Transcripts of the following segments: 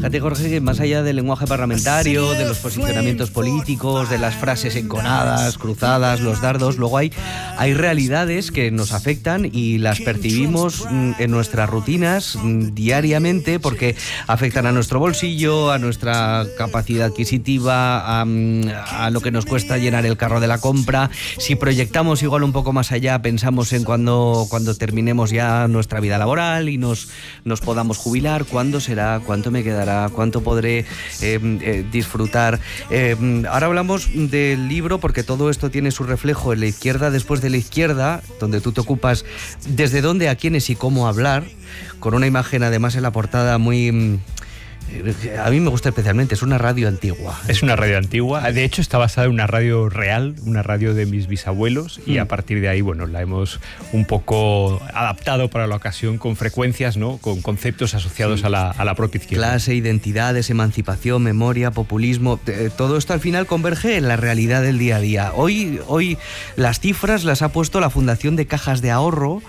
Fíjate, Jorge, que más allá del lenguaje parlamentario, de los posicionamientos políticos, de las frases enconadas, cruzadas, los dardos, luego hay realidades que nos afectan y las percibimos en nuestras rutinas diariamente porque afectan a nuestro bolsillo, a nuestra capacidad adquisitiva, a lo que nos cuesta llenar el carro de la compra. Si proyectamos igual un poco más allá, pensamos en cuando terminemos ya nuestra vida laboral y nos podamos jubilar, cuándo será, cuánto me quedará, cuánto podré disfrutar. Ahora hablamos del libro porque todo esto tiene su reflejo en La izquierda después de la izquierda, donde tú te ocupas desde dónde, a quiénes y cómo hablar, con una imagen además en la portada muy... A mí me gusta especialmente, es una radio antigua. Es una radio antigua, de hecho está basada en una radio real, una radio de mis bisabuelos, y a partir de ahí, bueno, la hemos un poco adaptado para la ocasión con frecuencias, ¿no? Con conceptos asociados a la propia izquierda. Clase, identidades, emancipación, memoria, populismo, todo esto al final converge en la realidad del día a día. Hoy las cifras las ha puesto la Fundación de Cajas de Ahorro,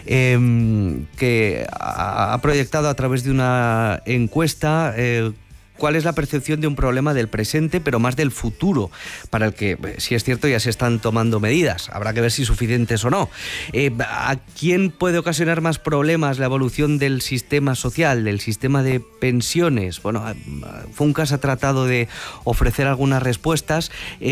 que ha proyectado a través de una encuesta cuál es la percepción de un problema del presente, pero más del futuro, para el que, si es cierto, ya se están tomando medidas. Habrá que ver si suficientes o no. ¿A quién puede ocasionar más problemas la evolución del sistema social, del sistema de pensiones? Bueno, Funcas ha tratado de ofrecer algunas respuestas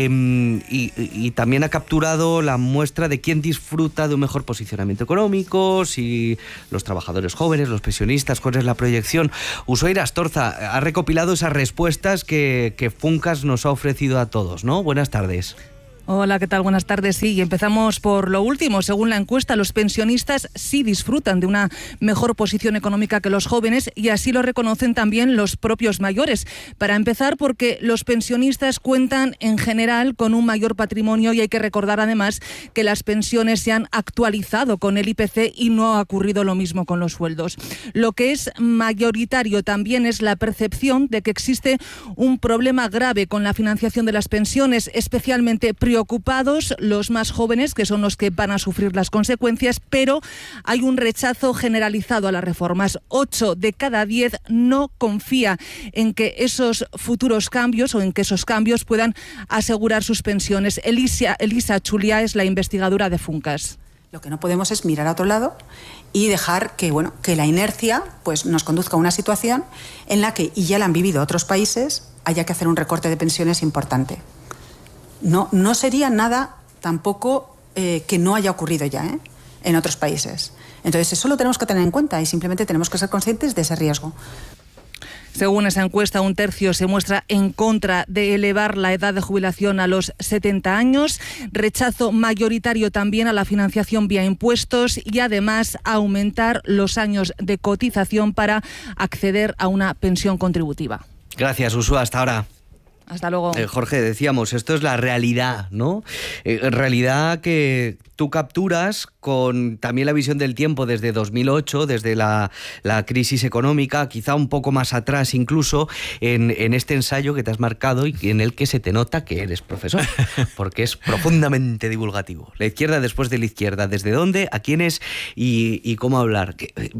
y también ha capturado la muestra de quién disfruta de un mejor posicionamiento económico, si los trabajadores jóvenes, los pensionistas, cuál es la proyección. Ushuaia Astorza ha recopilado esas respuestas que Funcas nos ha ofrecido a todos, ¿no? Buenas tardes. Hola, ¿qué tal? Buenas tardes. Sí, y empezamos por lo último. Según la encuesta, los pensionistas sí disfrutan de una mejor posición económica que los jóvenes y así lo reconocen también los propios mayores. Para empezar, porque los pensionistas cuentan en general con un mayor patrimonio y hay que recordar además que las pensiones se han actualizado con el IPC y no ha ocurrido lo mismo con los sueldos. Lo que es mayoritario también es la percepción de que existe un problema grave con la financiación de las pensiones, especialmente preocupados los más jóvenes, que son los que van a sufrir las consecuencias, pero hay un rechazo generalizado a las reformas. 8 de cada 10 no confía en que esos futuros cambios o en que esos cambios puedan asegurar sus pensiones. Elisa Chulia es la investigadora de Funcas. Lo que no podemos es mirar a otro lado y dejar que la inercia pues, nos conduzca a una situación en la que, y ya la han vivido otros países, haya que hacer un recorte de pensiones importante. No sería nada tampoco que no haya ocurrido ya en otros países. Entonces eso lo tenemos que tener en cuenta y simplemente tenemos que ser conscientes de ese riesgo. Según esa encuesta, 1/3 se muestra en contra de elevar la edad de jubilación a los 70 años, rechazo mayoritario también a la financiación vía impuestos y además a aumentar los años de cotización para acceder a una pensión contributiva. Gracias, Usua, hasta ahora. Hasta luego. Jorge, decíamos, esto es la realidad, ¿no? Realidad que tú capturas con también la visión del tiempo desde 2008, desde la crisis económica, quizá un poco más atrás incluso, en este ensayo que te has marcado y en el que se te nota que eres profesor, porque es profundamente divulgativo. La izquierda después de la izquierda, ¿desde dónde, a quiénes y cómo hablar?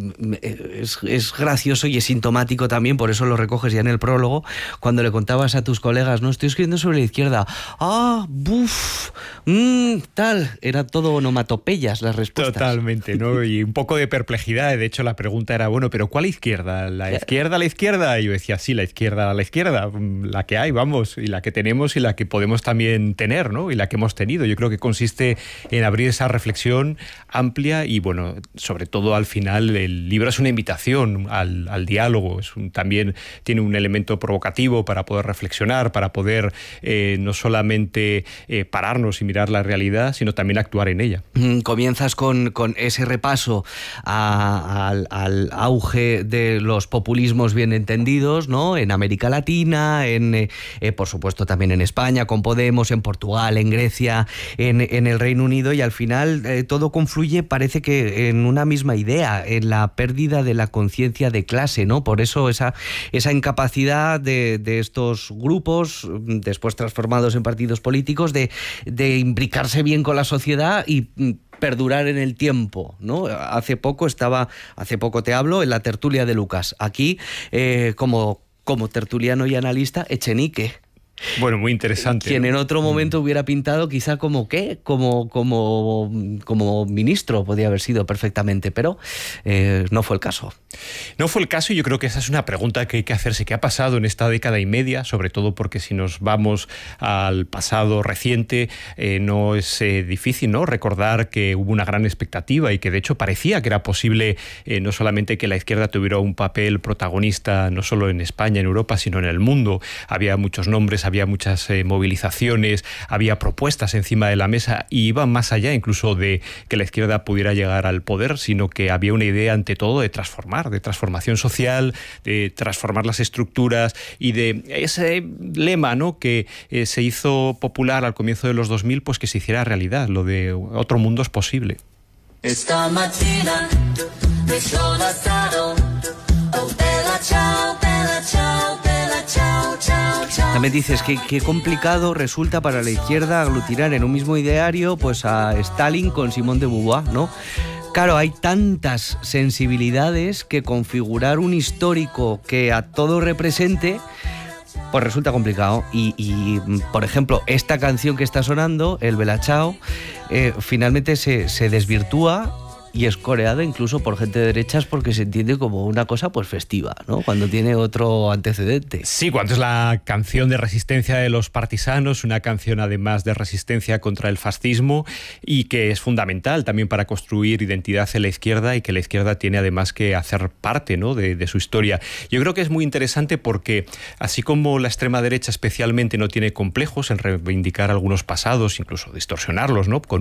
Es gracioso y es sintomático también, por eso lo recoges ya en el prólogo, cuando le contabas a tus colegas, no, estoy escribiendo sobre la izquierda. Tal. Era todo onomatopeyas las respuestas. Totalmente, ¿no? Y un poco de perplejidad. De hecho, la pregunta era, bueno, ¿pero cuál izquierda? ¿La izquierda a la izquierda? Y yo decía, sí, la izquierda a la izquierda. La que hay, vamos, y la que tenemos y la que podemos también tener, ¿no? Y la que hemos tenido. Yo creo que consiste en abrir esa reflexión amplia y, bueno, sobre todo al final el libro es una invitación al diálogo. También tiene un elemento provocativo para poder reflexionar, para poder no solamente pararnos y mirar la realidad, sino también actuar en ella. Comienzas con ese repaso al auge de los populismos bien entendidos, ¿no? En América Latina, por supuesto también en España, con Podemos, en Portugal, en Grecia, en el Reino Unido, y al final todo confluye, parece que en una misma idea, en la pérdida de la conciencia de clase, ¿no? Por eso esa incapacidad de estos grupos, después transformados en partidos políticos, de imbricarse bien con la sociedad y perdurar en el tiempo, ¿no? Hace poco te hablo en la tertulia de Lucas. Aquí, como como tertuliano y analista, Echenique. Bueno, muy interesante. Quien en otro momento hubiera pintado quizá como ministro, podía haber sido perfectamente, pero no fue el caso. No fue el caso, y yo creo que esa es una pregunta que hay que hacerse. ¿Qué ha pasado en esta década y media? Sobre todo porque si nos vamos al pasado reciente, no es difícil, ¿no?, recordar que hubo una gran expectativa y que de hecho parecía que era posible no solamente que la izquierda tuviera un papel protagonista no solo en España, en Europa, sino en el mundo. Había muchos nombres, había muchas movilizaciones, había propuestas encima de la mesa y iban más allá incluso de que la izquierda pudiera llegar al poder, sino que había una idea ante todo de transformar, de transformación social, de transformar las estructuras y de ese lema, ¿no?, que se hizo popular al comienzo de los 2000, pues que se hiciera realidad, lo de otro mundo es posible. Esta mañana me sono alzato, oh bella ciao, bella ciao, bella ciao, ciao, ciao. También dices que qué complicado resulta para la izquierda aglutinar en un mismo ideario pues a Stalin con Simone de Beauvoir, ¿no? Claro, hay tantas sensibilidades que configurar un histórico que a todo represente pues resulta complicado. Y por ejemplo, esta canción que está sonando, el Bella Ciao, finalmente se desvirtúa y es coreada incluso por gente de derechas porque se entiende como una cosa pues festiva, ¿no?, cuando tiene otro antecedente. Sí, cuando es la canción de resistencia de los partisanos, una canción además de resistencia contra el fascismo y que es fundamental también para construir identidad en la izquierda y que la izquierda tiene además que hacer parte, ¿no?, de su historia. Yo creo que es muy interesante porque así como la extrema derecha especialmente no tiene complejos en reivindicar algunos pasados, incluso distorsionarlos, ¿no?, con